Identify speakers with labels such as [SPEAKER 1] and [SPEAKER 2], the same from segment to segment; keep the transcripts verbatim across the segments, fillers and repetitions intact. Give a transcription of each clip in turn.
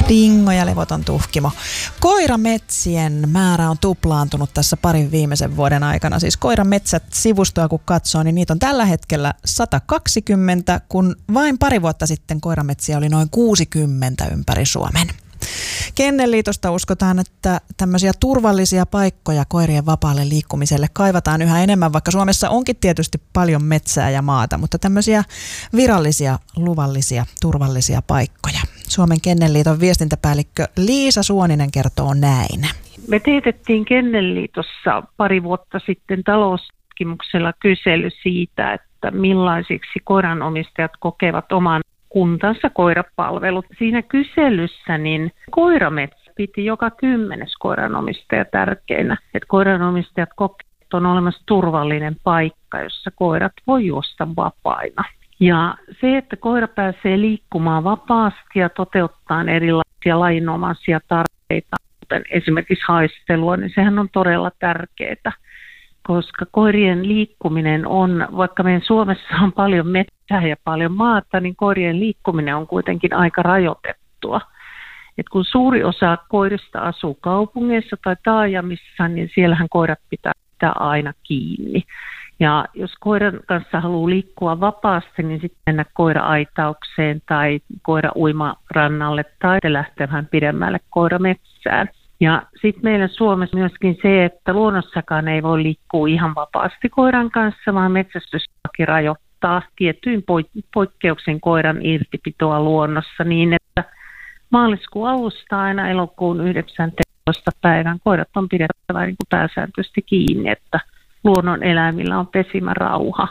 [SPEAKER 1] Dingo ja levoton tuhkimo. Koirametsien määrä on tuplaantunut tässä parin viimeisen vuoden aikana. Siis koirametsät sivustoa kun katsoo, niin niitä on tällä hetkellä sata kaksikymmentä, kun vain pari vuotta sitten koirametsiä oli noin kuusikymmentä ympäri Suomen. Kennelliitosta uskotaan, että tämmöisiä turvallisia paikkoja koirien vapaalle liikkumiselle kaivataan yhä enemmän, vaikka Suomessa onkin tietysti paljon metsää ja maata, mutta tämmöisiä virallisia, luvallisia, turvallisia paikkoja. Suomen Kennelliiton viestintäpäällikkö Liisa Suoninen kertoo näin.
[SPEAKER 2] Me teetettiin Kennelliitossa pari vuotta sitten taloustutkimuksella kysely siitä, että millaisiksi koiranomistajat kokevat oman kuntansa koirapalvelut. Siinä kyselyssä niin koirametsä piti joka kymmenes koiranomistaja tärkeänä. Että koiranomistajat kokevat, että on olemassa turvallinen paikka, jossa koirat voi juosta vapaina. Ja se, että koira pääsee liikkumaan vapaasti ja toteuttaa erilaisia lajinomaisia tarpeita, kuten esimerkiksi haistelua, niin sehän on todella tärkeää. Koska koirien liikkuminen on, vaikka meidän Suomessa on paljon metsää ja paljon maata, niin koirien liikkuminen on kuitenkin aika rajoitettua. Et kun suuri osa koirista asuu kaupungeissa tai taajamissa, niin siellähän koirat pitää pitää aina kiinni. Ja jos koiran kanssa haluaa liikkua vapaasti, niin sitten mennä koira-aitaukseen tai koira-uimarannalle tai lähteä vähän pidemmälle koirametsään. Ja sitten meillä Suomessa myöskin se, että luonnossakaan ei voi liikkua ihan vapaasti koiran kanssa, vaan metsästyslaki rajoittaa tiettyyn poikkeuksen koiran irtipitoa luonnossa niin, että maaliskuun alusta aina elokuun yhdeksästoista päivän koirat on pidettävä niin kuin pääsääntöisesti kiinni, että luonnon eläimillä on pesimärauha.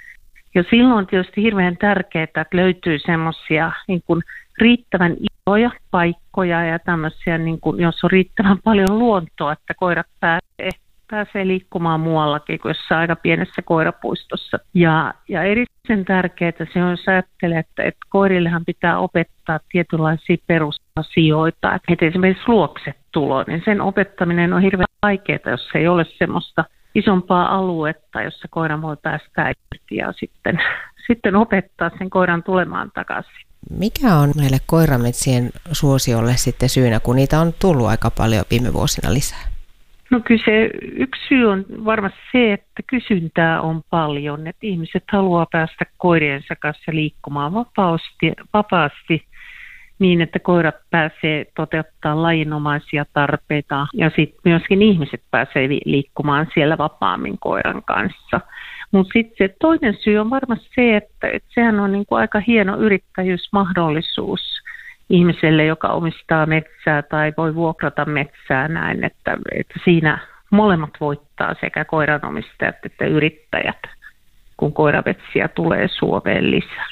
[SPEAKER 2] Ja silloin on tietysti hirveän tärkeää, että löytyy semmoisia niin kuin riittävän isoja paikkoja ja tämmöisiä, niin kuin, jos on riittävän paljon luontoa, että koirat pääsee, pääsee liikkumaan muuallakin kuin jossain aika pienessä koirapuistossa. Ja, ja erityisen tärkeää se on, jos ajattelee, että, että koirillehan pitää opettaa tietynlaisia perusasioita. Että esimerkiksi luoksetulo, niin sen opettaminen on hirveän vaikeaa, jos ei ole semmoista isompaa aluetta, jossa koira voi päästä irti ja sitten, sitten opettaa sen koiran tulemaan takaisin.
[SPEAKER 3] Mikä on meille koirametsien suosiolle sitten syynä, kun niitä on tullut aika paljon viime vuosina lisää?
[SPEAKER 2] No kyllä se yksi syy on varmasti se, että kysyntää on paljon, että ihmiset haluaa päästä koiriensa kanssa liikkumaan vapaasti, vapaasti niin, että koirat pääsee toteuttamaan lajinomaisia tarpeita ja sitten myöskin ihmiset pääsee liikkumaan siellä vapaammin koiran kanssa. Mutta sitten se toinen syy on varmasti se, että, että sehän on niinku aika hieno yrittäjyysmahdollisuus ihmiselle, joka omistaa metsää tai voi vuokrata metsää näin, että, että siinä molemmat voittaa sekä koiranomistajat että yrittäjät, kun koirametsiä tulee Suomeen lisää.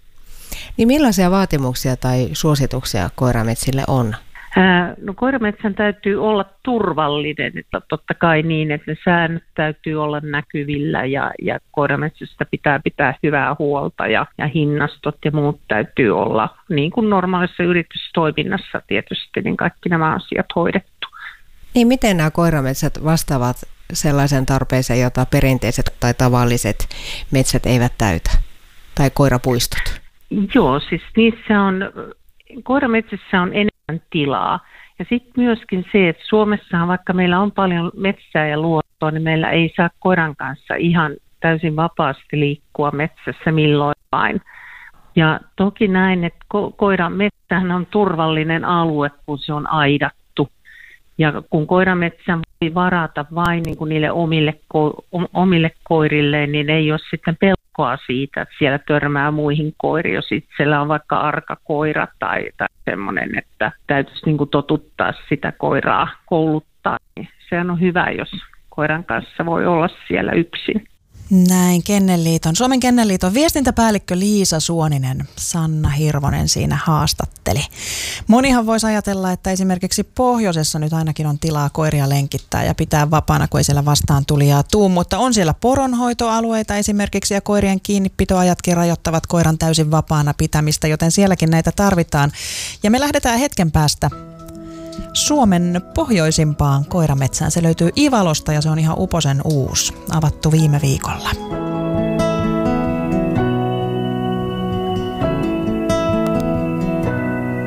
[SPEAKER 3] Niin millaisia vaatimuksia tai suosituksia koirametsille on?
[SPEAKER 2] No koirametsän täytyy olla turvallinen, että totta kai niin, että ne säännöt täytyy olla näkyvillä ja, ja koirametsästä pitää pitää hyvää huolta ja, ja hinnastot ja muut täytyy olla niin kuin normaalissa yritystoiminnassa tietysti, niin kaikki nämä asiat hoidettu.
[SPEAKER 3] Niin miten nämä koirametsät vastaavat sellaisen tarpeeseen, jota perinteiset tai tavalliset metsät eivät täytä, tai koirapuistot?
[SPEAKER 2] Joo, siis niissä on, koirametsissä on enemmän tilaa. Ja sitten myöskin se, että Suomessahan vaikka meillä on paljon metsää ja luontoa, niin meillä ei saa koiran kanssa ihan täysin vapaasti liikkua metsässä milloin vain. Ja toki näin, että ko- koiran metsähän on turvallinen alue, kun se on aidattu. Ja kun koirametsän voi varata vain niin kuin niille omille, ko- omille koirilleen, niin ei ole sitten pelkoa siitä, että siellä törmää muihin koiriin, jos itsellä on vaikka arka koira tai, tai semmoinen, että täytyisi niin kuin totuttaa sitä koiraa kouluttaa. Niin sehän on hyvä, jos koiran kanssa voi olla siellä yksin.
[SPEAKER 1] Näin Kennelliiton, Suomen Kennelliiton viestintäpäällikkö Liisa Suoninen, Sanna Hirvonen siinä haastatteli. Monihan voisi ajatella, että esimerkiksi pohjoisessa nyt ainakin on tilaa koiria lenkittää ja pitää vapaana, kun ei siellä vastaan tulijaa tuu, mutta on siellä poronhoitoalueita esimerkiksi ja koirien kiinnipitoajatkin rajoittavat koiran täysin vapaana pitämistä, joten sielläkin näitä tarvitaan. Ja me lähdetään hetken päästä Suomen pohjoisimpaan koirametsään. Se löytyy Ivalosta ja se on ihan uposen uusi, avattu viime viikolla.